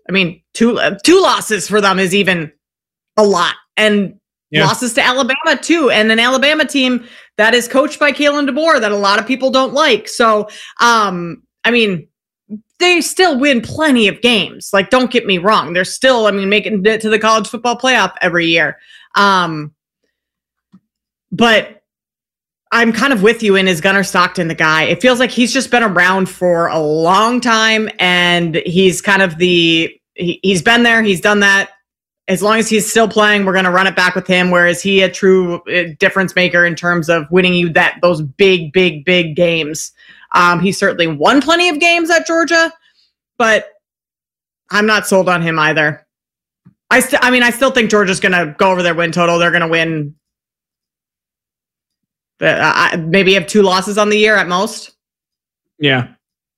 I mean, two losses for them is even a lot. And losses to Alabama too. And an Alabama team that is coached by Kalen DeBoer that a lot of people don't like. So, I mean, they still win plenty of games. Like, don't get me wrong. They're still, I mean, making it to the college football playoff every year. But I'm kind of with you in is Gunnar Stockton the guy. It feels like he's just been around for a long time, and he's kind of he's been there, he's done that. As long as he's still playing, we're going to run it back with him. Whereas he a true difference maker in terms of winning you those big games. He certainly won plenty of games at Georgia, but I'm not sold on him either. I still think Georgia's going to go over their win total. They're going to win. Maybe have 2 losses on the year at most. Yeah.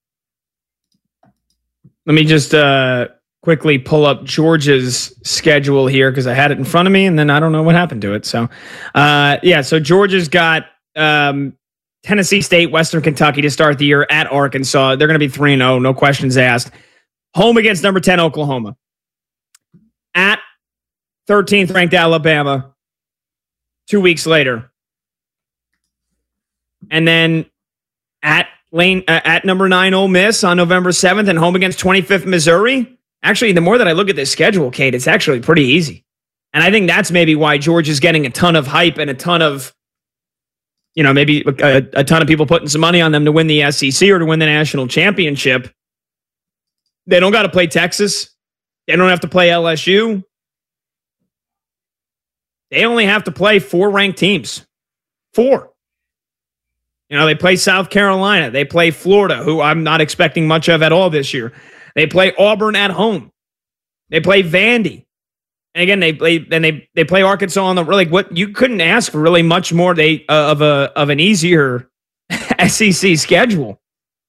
Let me just quickly pull up Georgia's schedule here because I had it in front of me and then I don't know what happened to it. So, so Georgia's got Tennessee State, Western Kentucky to start the year at Arkansas. They're going to be 3-0, no questions asked. Home against number 10 Oklahoma. At 13th ranked Alabama 2 weeks later. And then at number 9 Ole Miss on November 7th and home against 25th Missouri. Actually, the more that I look at this schedule, Kate, it's actually pretty easy. And I think that's maybe why Georgia's getting a ton of hype and a ton of, maybe a ton of people putting some money on them to win the SEC or to win the national championship. They don't got to play Texas. They don't have to play LSU. They only have to play 4 ranked teams. 4. They play South Carolina. They play Florida, who I'm not expecting much of at all this year. They play Auburn at home. They play Vandy. And again, they play Arkansas on the what you couldn't ask for really much more of an easier SEC schedule.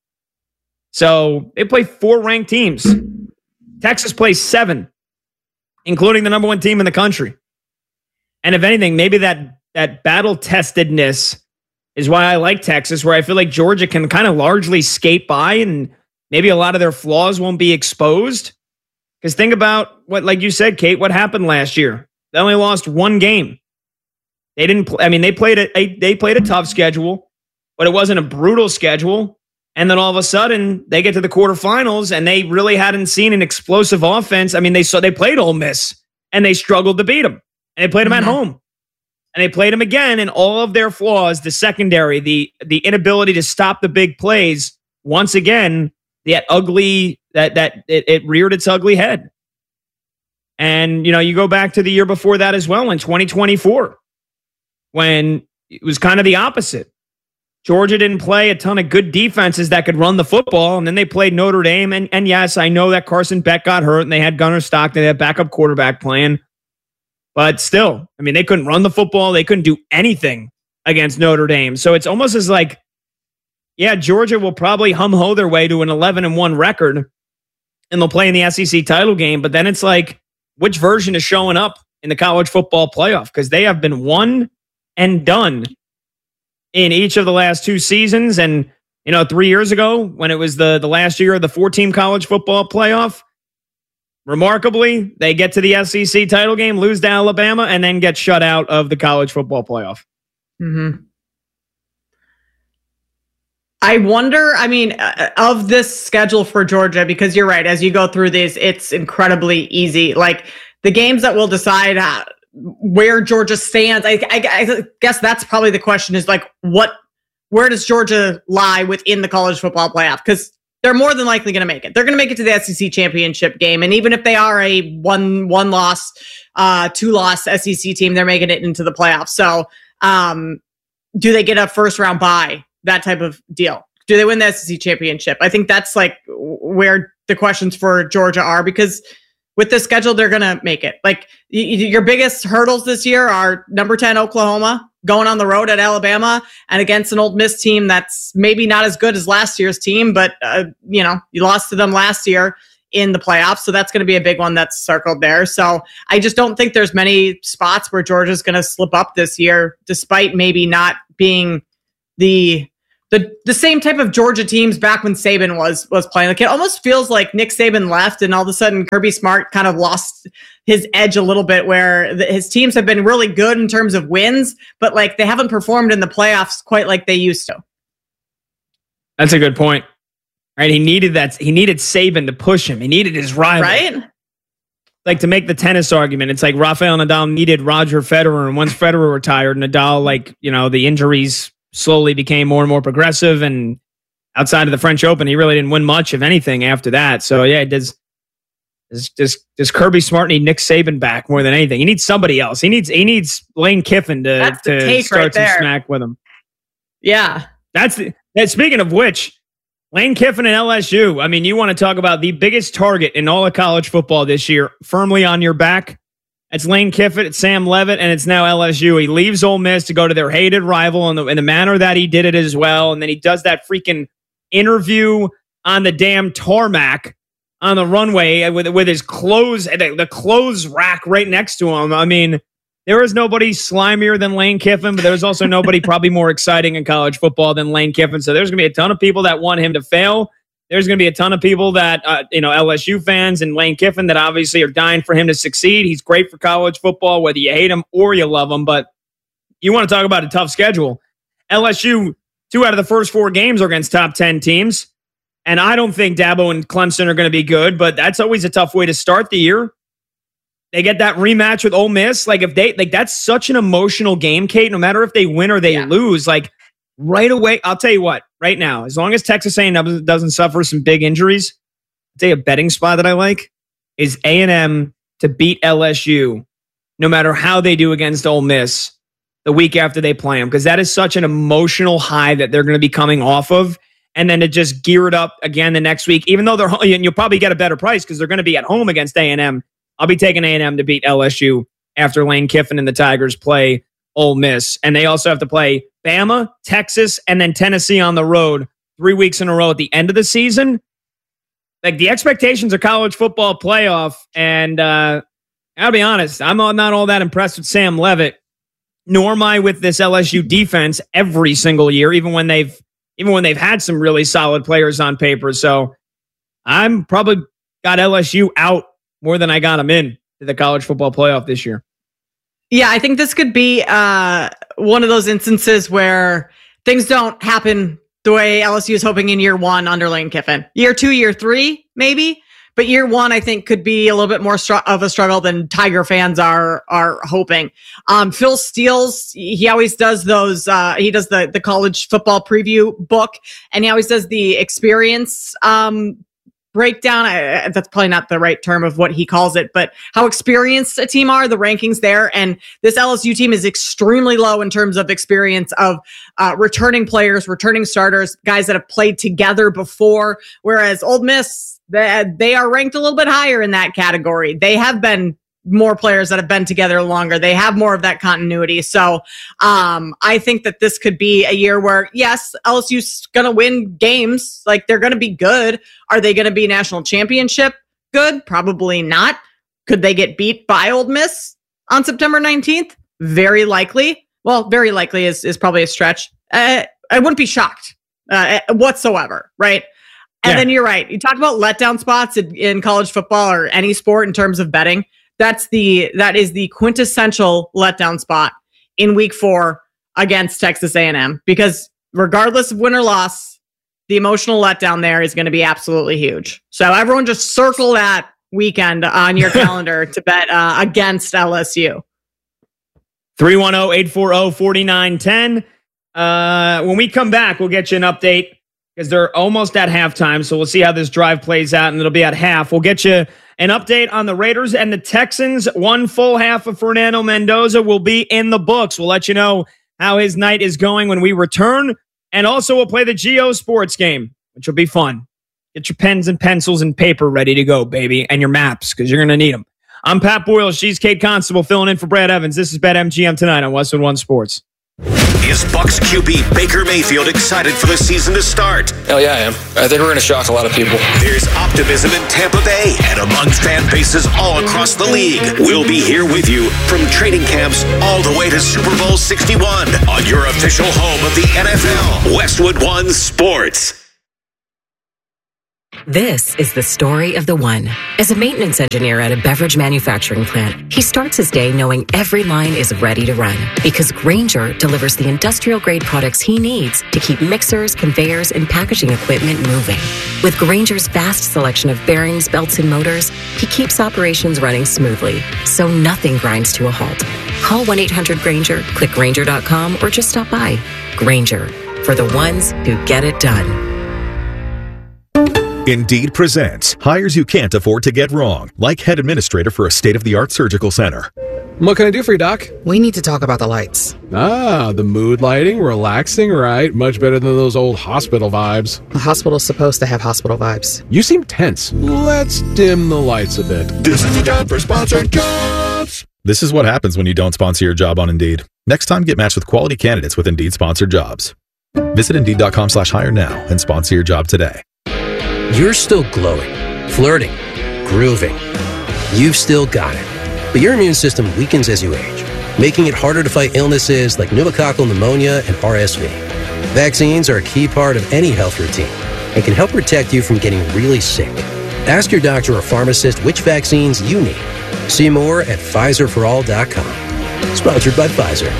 So they play 4 ranked teams. Texas plays 7, including the number 1 team in the country. And if anything, maybe that battle testedness is why I like Texas, where I feel like Georgia can kind of largely skate by and maybe a lot of their flaws won't be exposed. Because think about what, like you said, Kate, what happened last year. They only lost 1 game. They didn't. They played a tough schedule, but it wasn't a brutal schedule. And then all of a sudden, they get to the quarterfinals, and they really hadn't seen an explosive offense. They played Ole Miss, and they struggled to beat them. And they played them at home. And they played them again, and all of their flaws, the secondary, the inability to stop the big plays, once again, it reared its ugly head. And, you go back to the year before that as well, in 2024, when it was kind of the opposite. Georgia didn't play a ton of good defenses that could run the football, and then they played Notre Dame. And yes, I know that Carson Beck got hurt, and they had Gunnar Stockton, they had backup quarterback playing. But still, they couldn't run the football. They couldn't do anything against Notre Dame. So it's almost as like, Georgia will probably hum-ho their way to an 11-1 record, and they'll play in the SEC title game. But then it's like, which version is showing up in the college football playoff? Because they have been one and done in each of the last 2 seasons. And, 3 years ago, when it was the last year of the 4-team college football playoff, remarkably, they get to the SEC title game, lose to Alabama, and then get shut out of the college football playoff. Mm-hmm. I wonder, of this schedule for Georgia, because you're right, as you go through these, it's incredibly easy. Like, the games that will decide where Georgia stands, I guess that's probably the question is, like, where does Georgia lie within the college football playoff? Because they're more than likely going to make it. They're going to make it to the SEC championship game. And even if they are a one loss, 2 loss SEC team, they're making it into the playoffs. So do they get a first round bye? That type of deal. Do they win the SEC championship? I think that's like where the questions for Georgia are, because with the schedule, they're going to make it. Like, your biggest hurdles this year are number 10 Oklahoma, going on the road at Alabama, and against an Ole Miss team that's maybe not as good as last year's team, but you lost to them last year in the playoffs, so that's going to be a big one that's circled there. So I just don't think there's many spots where Georgia's going to slip up this year, despite maybe not being the the same type of Georgia teams back when Saban was playing. Like, it almost feels like Nick Saban left and all of a sudden Kirby Smart kind of lost his edge a little bit, where his teams have been really good in terms of wins, but like they haven't performed in the playoffs quite like they used to. That's a good point. Right? He needed that. He needed Saban to push him. He needed his rival. Right? Like, to make the tennis argument, it's like Rafael Nadal needed Roger Federer, and once Federer retired, Nadal, like, the injuries slowly became more and more progressive, and outside of the French Open, he really didn't win much of anything after that. So yeah, does Kirby Smart need Nick Saban back more than anything? He needs somebody else. He needs Lane Kiffin to start some smack with him. Yeah. Speaking of which, Lane Kiffin and LSU. I mean, you want to talk about the biggest target in all of college football this year, firmly on your back. It's Lane Kiffin, it's Sam Leavitt, and it's now LSU. He leaves Ole Miss to go to their hated rival in the manner that he did it as well. And then he does that freaking interview on the damn tarmac on the runway with his clothes, the clothes rack right next to him. I mean, there is nobody slimier than Lane Kiffin, but there's also nobody probably more exciting in college football than Lane Kiffin. So there's going to be a ton of people that want him to fail. There's going to be a ton of people that, LSU fans and Lane Kiffin that obviously are dying for him to succeed. He's great for college football, whether you hate him or you love him. But you want to talk about a tough schedule. LSU, 2 out of the first 4 games are against top 10 teams. And I don't think Dabo and Clemson are going to be good, but that's always a tough way to start the year. They get that rematch with Ole Miss. That's such an emotional game, Kate, no matter if they win or they lose. Like, right away, I'll tell you what, right now, as long as Texas A&M doesn't suffer some big injuries, I'll tell you a betting spot that I like is A&M to beat LSU, no matter how they do against Ole Miss the week after they play them, because that is such an emotional high that they're going to be coming off of. And then to just gear it up again the next week, even though and you'll probably get a better price because they're going to be at home against A&M. I'll be taking A&M to beat LSU after Lane Kiffin and the Tigers play Ole Miss. And they also have to play Bama, Texas, and then Tennessee on the road 3 weeks in a row at the end of the season. Like, the expectations of college football playoff. And I'll be honest, I'm not all that impressed with Sam Leavitt, nor am I with this LSU defense every single year, even when they've had some really solid players on paper. So I'm probably got LSU out more than I got them in to the college football playoff this year. Yeah, I think this could be one of those instances where things don't happen the way LSU is hoping in year 1 under Lane Kiffin. Year 2, year 3, maybe. But year 1, I think, could be a little bit more of a struggle than Tiger fans are hoping. Phil Steele's, he always does those, he does the college football preview book, and he always does the experience breakdown. That's probably not the right term of what he calls it, but how experienced a team are, the rankings there. And this LSU team is extremely low in terms of experience of returning players, returning starters, guys that have played together before. Whereas Ole Miss, they are ranked a little bit higher in that category. They have been more players that have been together longer. They have more of that continuity. So I think that this could be a year where, yes, LSU's going to win games. Like, they're going to be good. Are they going to be national championship good? Probably not. Could they get beat by Ole Miss on September 19th? Very likely. Well, very likely is probably a stretch. I wouldn't be shocked whatsoever, right? And then you're right. You talk about letdown spots in college football or any sport in terms of betting. That is the quintessential letdown spot in week 4 against Texas A&M, because regardless of win or loss, the emotional letdown there is going to be absolutely huge. So everyone just circle that weekend on your calendar to bet against LSU. 310-840-4910. When we come back, we'll get you an update because they're almost at halftime. So we'll see how this drive plays out, and it'll be at half. We'll get you an update on the Raiders and the Texans. One full half of Fernando Mendoza will be in the books. We'll let you know how his night is going when we return. And also we'll play the Geo Sports game, which will be fun. Get your pens and pencils and paper ready to go, baby, and your maps, because you're going to need them. I'm Pat Boyle. She's Kate Constable filling in for Brad Evans. This is BetMGM tonight on Westwood One Sports. Is Bucs QB Baker Mayfield excited for the season to start? Hell yeah, I am. I think we're going to shock a lot of people. There's optimism in Tampa Bay and among fan bases all across the league. We'll be here with you from training camps all the way to Super Bowl 61 on your official home of the NFL, Westwood One Sports. This is the story of the one. As a maintenance engineer at a beverage manufacturing plant, he starts his day knowing every line is ready to run because Grainger delivers the industrial-grade products he needs to keep mixers, conveyors, and packaging equipment moving. With Grainger's vast selection of bearings, belts, and motors, he keeps operations running smoothly, so nothing grinds to a halt. Call 1-800-GRAINGER, click Grainger.com, or just stop by. Grainger, for the ones who get it done. Indeed presents hires you can't afford to get wrong, like head administrator for a state-of-the-art surgical center. What can I do for you, Doc? We need to talk about the lights. Ah, the mood lighting, relaxing, right? Much better than those old hospital vibes. The hospital's supposed to have hospital vibes. You seem tense. Let's dim the lights a bit. This is the time for sponsored jobs. This is what happens when you don't sponsor your job on Indeed. Next time, get matched with quality candidates with Indeed sponsored jobs. Visit Indeed.com/hire now and sponsor your job today. You're still glowing, flirting, grooving. You've still got it. But your immune system weakens as you age, making it harder to fight illnesses like pneumococcal pneumonia and RSV. Vaccines are a key part of any health routine and can help protect you from getting really sick. Ask your doctor or pharmacist which vaccines you need. See more at PfizerForAll.com. Sponsored by Pfizer.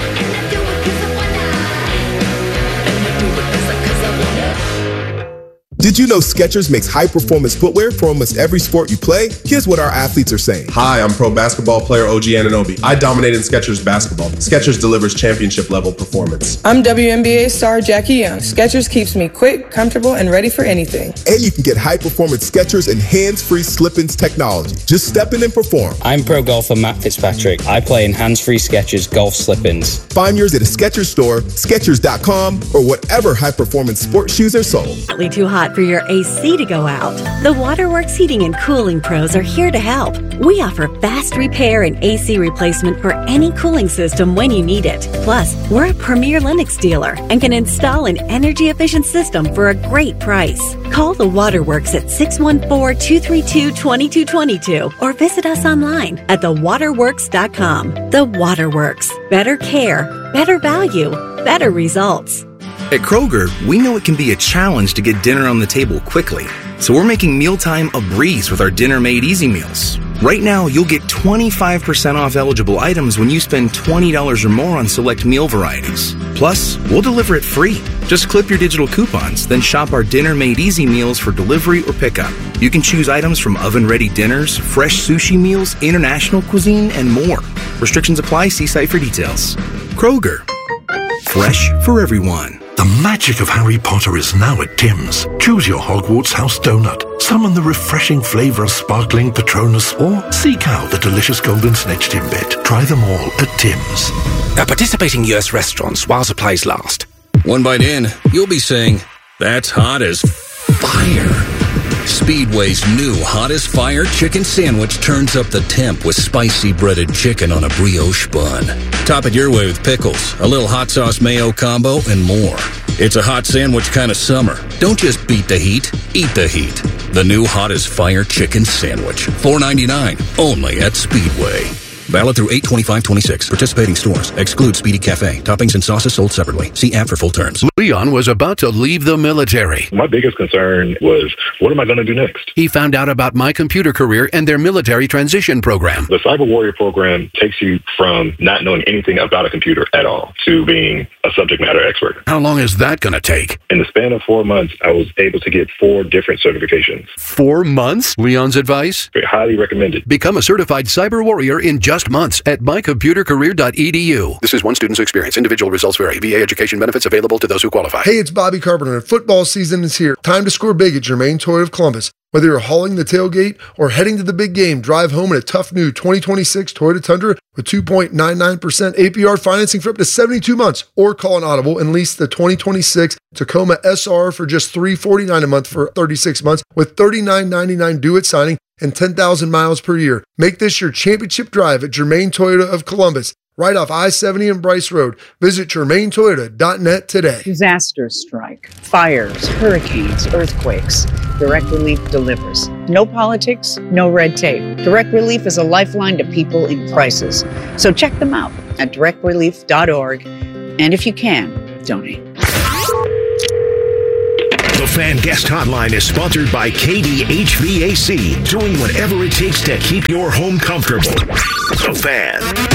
Did you know Skechers makes high-performance footwear for almost every sport you play? Here's what our athletes are saying. Hi, I'm pro basketball player OG Anunoby. I dominate in Skechers basketball. Skechers delivers championship-level performance. I'm WNBA star Jackie Young. Skechers keeps me quick, comfortable, and ready for anything. And you can get high-performance Skechers and hands-free slip-ins technology. Just step in and perform. I'm pro golfer Matt Fitzpatrick. I play in hands-free Skechers golf slip-ins. Find yours at a Skechers store, Skechers.com, or whatever high-performance sports shoes are sold. Too hot for your AC to go out. The Waterworks Heating and Cooling Pros are here to help. We offer fast repair and AC replacement for any cooling system when you need it. Plus, we're a premier Lennox dealer and can install an energy-efficient system for a great price. Call the Waterworks at 614-232-2222 or visit us online at thewaterworks.com. The Waterworks. Better care, better value, better results. At Kroger, we know it can be a challenge to get dinner on the table quickly. So we're making mealtime a breeze with our Dinner Made Easy meals. Right now, you'll get 25% off eligible items when you spend $20 or more on select meal varieties. Plus, we'll deliver it free. Just clip your digital coupons, then shop our Dinner Made Easy meals for delivery or pickup. You can choose items from oven-ready dinners, fresh sushi meals, international cuisine, and more. Restrictions apply. See site for details. Kroger. Fresh for everyone. The magic of Harry Potter is now at Tim's. Choose your Hogwarts house donut, summon the refreshing flavour of sparkling Patronus, or seek out the delicious golden snitch Timbit. Try them all at Tim's. At participating US restaurants while supplies last. One bite in, you'll be saying, "That's hot as fire." Speedway's new Hot as Fire chicken sandwich turns up the temp with spicy breaded chicken on a brioche bun. Top it your way with pickles, a little hot sauce mayo combo, and more. It's a hot sandwich kind of summer. Don't just beat the heat, eat the heat. The new Hot as Fire chicken sandwich. $4.99, only at Speedway. Valid through 8/25/26. Participating stores. Exclude Speedy Cafe. Toppings and sauces sold separately. See app for full terms. Leon was about to leave the military. My biggest concern was, what am I going to do next? He found out about My Computer Career and their military transition program. The Cyber Warrior program takes you from not knowing anything about a computer at all to being a subject matter expert. How long is that going to take? In the span of 4 months, I was able to get 4 different certifications. 4 months? Leon's advice? Highly recommended. Become a certified cyber warrior in just months at mycomputercareer.edu. This is one student's experience. Individual results vary. VA education benefits available to those who qualify. Hey, it's Bobby Carpenter, and football season is here. Time to score big at Germain Toyota of Columbus. Whether you're hauling the tailgate or heading to the big game, drive home in a tough new 2026 Toyota Tundra with 2.99% APR financing for up to 72 months, or call an audible and lease the 2026 Tacoma SR for just $349 a month for 36 months with $39.99 due at signing and 10,000 miles per year. Make this your championship drive at Germain Toyota of Columbus. right off I-70 and Bryce Road. Visit GermainToyota.net today. Disasters strike, fires, hurricanes, earthquakes. Direct Relief delivers. No politics, no red tape. Direct Relief is a lifeline to people in crisis. So check them out at directrelief.org. And if you can, donate. The Fan Guest Hotline is sponsored by KDHVAC, doing whatever it takes to keep your home comfortable. The Fan.